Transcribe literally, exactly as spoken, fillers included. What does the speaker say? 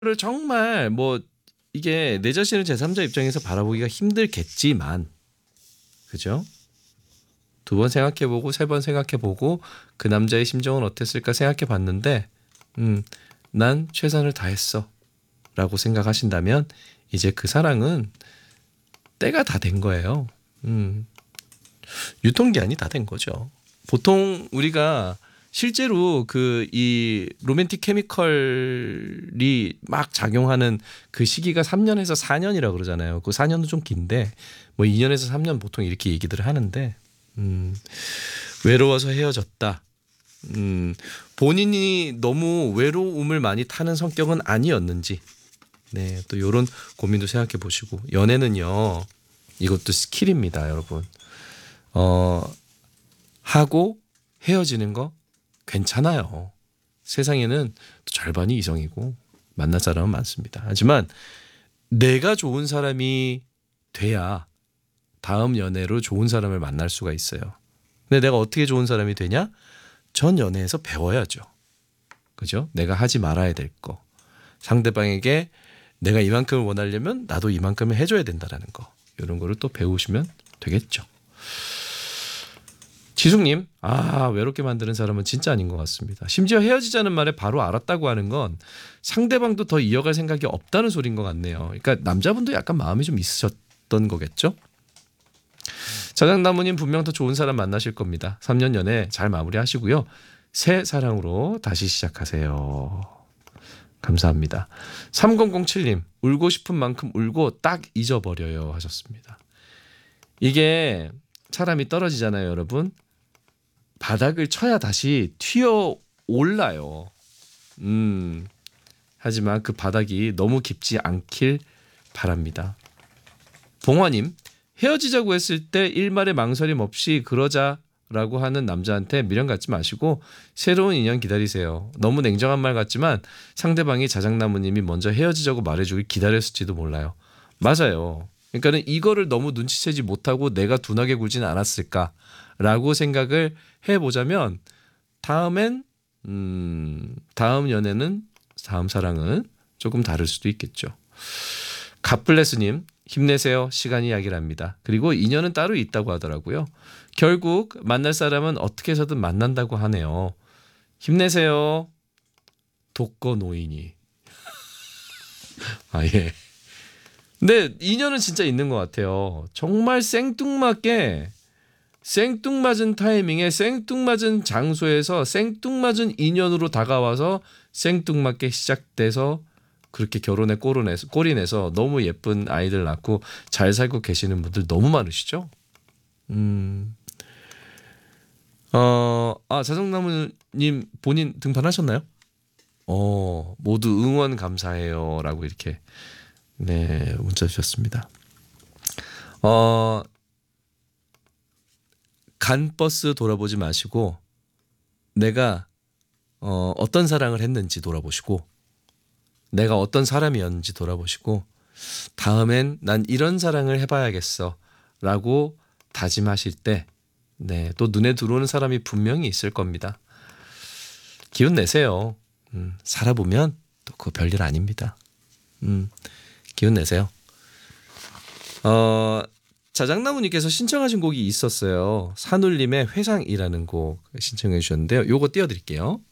를 정말 뭐 이게 내 자신을 제삼자 입장에서 바라보기가 힘들겠지만 그죠? 두 번 생각해 보고 세 번 생각해 보고 그 남자의 심정은 어땠을까 생각해 봤는데 음, 난 최선을 다했어 라고 생각하신다면 이제 그 사랑은 때가 다 된 거예요. 음, 유통기한이 다 된 거죠. 보통 우리가 실제로 그 이 로맨틱 케미컬이 막 작용하는 그 시기가 삼 년에서 사 년이라고 그러잖아요. 그 사 년은 좀 긴데 뭐 이 년에서 삼 년 보통 이렇게 얘기들을 하는데 음, 외로워서 헤어졌다. 음, 본인이 너무 외로움을 많이 타는 성격은 아니었는지 네, 또 이런 고민도 생각해 보시고 연애는요 이것도 스킬입니다, 여러분. 어, 하고 헤어지는 거 괜찮아요. 세상에는 또 절반이 이성이고 만날 사람은 많습니다. 하지만 내가 좋은 사람이 돼야 다음 연애로 좋은 사람을 만날 수가 있어요. 근데 내가 어떻게 좋은 사람이 되냐? 전 연애에서 배워야죠. 그죠? 내가 하지 말아야 될 거. 상대방에게 내가 이만큼을 원하려면 나도 이만큼을 해줘야 된다라는 거. 이런 거를 또 배우시면 되겠죠. 지숙님, 아 외롭게 만드는 사람은 진짜 아닌 것 같습니다. 심지어 헤어지자는 말에 바로 알았다고 하는 건 상대방도 더 이어갈 생각이 없다는 소리인 것 같네요. 그러니까 남자분도 약간 마음이 좀 있으셨던 거겠죠? 자작나무님 분명 더 좋은 사람 만나실 겁니다. 삼 년 연애 잘 마무리하시고요. 새 사랑으로 다시 시작하세요. 감사합니다. 삼공공칠님 울고 싶은 만큼 울고 딱 잊어버려요 하셨습니다. 이게 사람이 떨어지잖아요, 여러분. 바닥을 쳐야 다시 튀어 올라요. 음, 하지만 그 바닥이 너무 깊지 않길 바랍니다. 봉화님, 헤어지자고 했을 때 일말의 망설임 없이 그러자라고 하는 남자한테 미련 갖지 마시고 새로운 인연 기다리세요. 너무 냉정한 말 같지만 상대방이 자작나무님이 먼저 헤어지자고 말해주길 기다렸을지도 몰라요. 맞아요. 그러니까는 이거를 너무 눈치채지 못하고 내가 둔하게 굴지는 않았을까라고 생각을 해보자면 다음엔 음, 다음 연애는 다음 사랑은 조금 다를 수도 있겠죠. 갓블레스님 힘내세요. 시간이 약이랍니다. 그리고 인연은 따로 있다고 하더라고요. 결국 만날 사람은 어떻게 해서든 만난다고 하네요. 힘내세요. 독거노인이. 아 예. 근데 인연은 진짜 있는 것 같아요. 정말 생뚱맞게 생뚱맞은 타이밍에 생뚱맞은 장소에서 생뚱맞은 인연으로 다가와서 생뚱맞게 시작돼서 그렇게 결혼에 꼴을 내서, 꼴이 내서 너무 예쁜 아이들 낳고 잘 살고 계시는 분들 너무 많으시죠? 음. 어, 아, 자정나무님 본인 등판하셨나요? 어, 모두 응원 감사해요. 라고 이렇게, 네, 문자 주셨습니다. 어, 간 버스 돌아보지 마시고, 내가, 어, 어떤 사랑을 했는지 돌아보시고, 내가 어떤 사람이었는지 돌아보시고 다음엔 난 이런 사랑을 해봐야겠어 라고 다짐하실 때 네, 또 눈에 들어오는 사람이 분명히 있을 겁니다. 기운 내세요. 음, 살아보면 또 그거 별일 아닙니다. 음, 기운 내세요. 어, 자작나무님께서 신청하신 곡이 있었어요. 산울림의 회상이라는 곡 신청해 주셨는데요. 요거 띄워드릴게요.